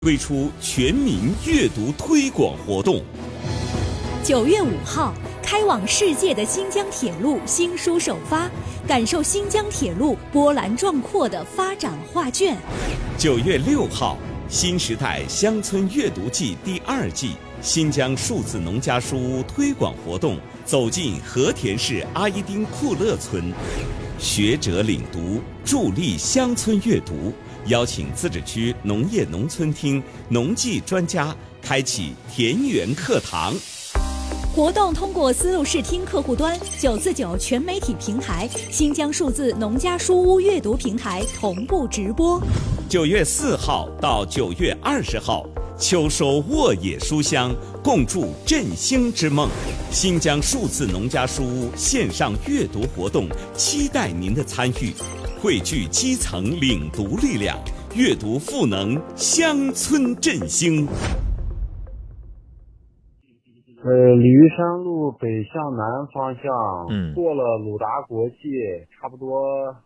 推出全民阅读推广活动。 9月5号，开往世界的新疆铁路新书首发，感受新疆铁路波澜壮阔的发展画卷。 9月6号，新时代乡村阅读季第2季新疆数字农家书屋推广活动走进和田市阿依丁库勒村，学者领读，助力乡村阅读。邀请自治区农业农村厅农技专家开启田园课堂。 活动通过丝路视听客户端、949全媒体平台、新疆数字农家书屋阅读平台同步直播。 9月4号到9月20号，秋收沃野书香，共筑振兴之梦。新疆数字农家书屋线上阅读活动，期待您的参与。汇聚基层领读力量，阅读赋能乡村振兴。 鲤鱼山路北向南方向，过了鲁达国际，差不多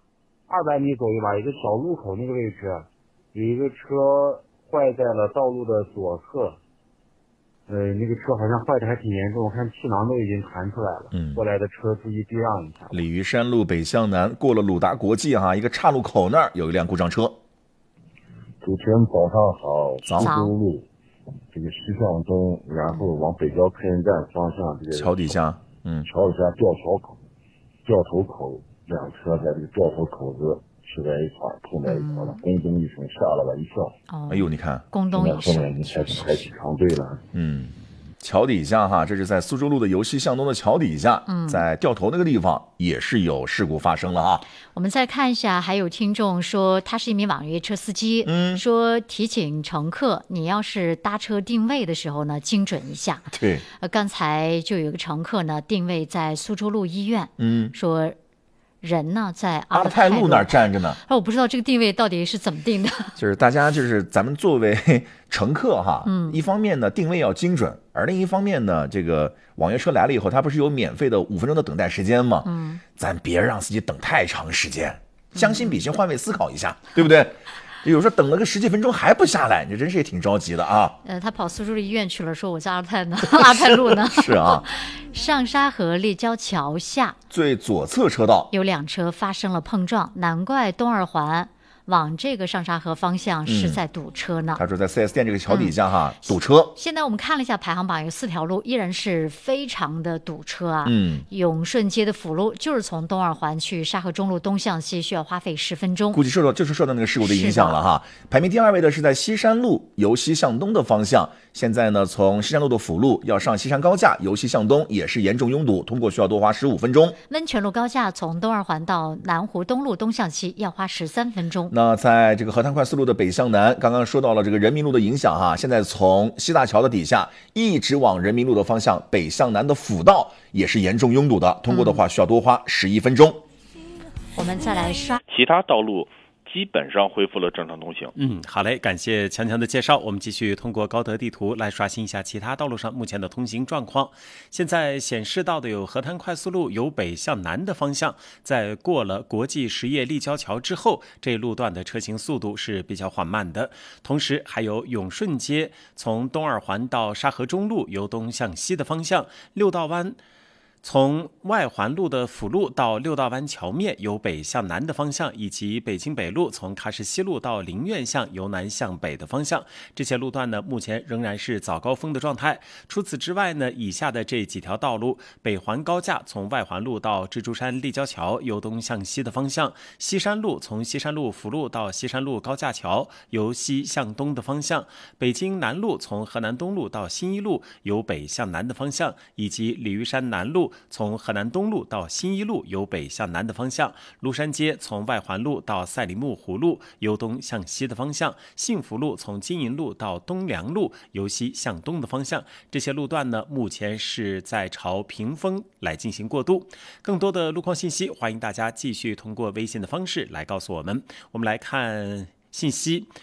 200米左右吧，一个小路口那个位置，有一个车坏在了道路的左侧。那个车好像坏的还挺严重，我看气囊都已经弹出来了。过来的车注意避让一下。 鲤鱼山路北向南，过了鲁达国际一个岔路口那儿有一辆故障车。 主持人早上好，苏州路这个西向东，然后往北郊客运站方向这个桥底下， 桥底下掉头口辆车在这个掉头口子是在一块碰在一块了，咣咚一声，吓了我一跳。 哎呦，你看， 咣咚一声， 后面已经开启长队了。 桥底下这是在苏州路的由西向东的桥底下，在掉头那个地方也是有事故发生了我们再看一下，还有听众说他是一名网约车司机，说提醒乘客，你要是搭车定位的时候呢，精准一下。 对， 刚才就有个乘客呢定位在苏州路医院，说人呢在阿勒泰路那儿站着呢。 我不知道这个定位到底是怎么定的。 就是大家咱们作为乘客一方面呢定位要精准，而另一方面呢，这个网约车来了以后，它不是有免费的5分钟的等待时间吗？咱别让司机等太长时间，将心比心，换位思考一下，对不对？有时候等了个10几分钟还不下来，你真是也挺着急的啊。 他跑苏州路医院去了，说我在阿勒泰路呢。 是啊。 上沙河立交桥下最左侧车道有2车发生了碰撞，难怪东二环往这个上沙河方向是在堵车呢。 他说在 4S 店这个桥底下堵车。 现在我们看了一下排行榜，有4条路依然是非常的堵车啊。永顺街的辅路就是从东二环去沙河中路东向西需要花费10分钟， 估计受到那个事故的影响了排名第2位的是在西山路由西向东的方向，现在呢从西山路的辅路要上西山高架由西向东也是严重拥堵，通过需要多花15分钟。 温泉路高架从东二环到南湖东路东向西要花13分钟。 那在这个河滩快速路的北向南，刚刚说到了这个人民路的影响现在从西大桥的底下一直往人民路的方向北向南的辅道也是严重拥堵的，通过的话需要多花11分钟。 我们再来刷其他道路基本上恢复了正常通行。 好嘞，感谢强强的介绍。我们继续通过高德地图来刷新一下其他道路上目前的通行状况。现在显示到的有河滩快速路由北向南的方向，在过了国际实业立交桥之后，这一路段的车行速度是比较缓慢的。同时还有永顺街从东二环到沙河中路由东向西的方向，六道湾从外环路的辅路到六道湾桥面由北向南的方向，以及北京北路从喀什西路到陵苑巷由南向北的方向，这些路段呢目前仍然是早高峰的状态。除此之外呢，以下的这几条道路，北环高架从外环路到蜘蛛山立交桥由东向西的方向，西山路从西山路辅路到西山路高架桥由西向东的方向，北京南路从河南东路到新一路由北向南的方向，以及鲤鱼山南路从河南东路到新一路由北向南的方向，庐山街从外环路到赛里木湖路由东向西的方向，幸福路从金银路到东梁路由西向东的方向。这些路段呢，目前是在朝屏风来进行过渡。更多的路况信息，欢迎大家继续通过微信的方式来告诉我们。我们来看信息。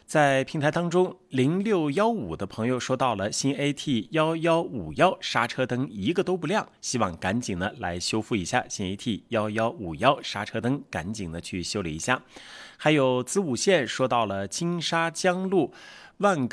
在平台当中0615的朋友说到了新 AT1151刹车灯一个都不亮，希望赶紧呢来修复一下新 AT1151刹车灯，赶紧的去修理一下。还有子午线说到了金沙江路万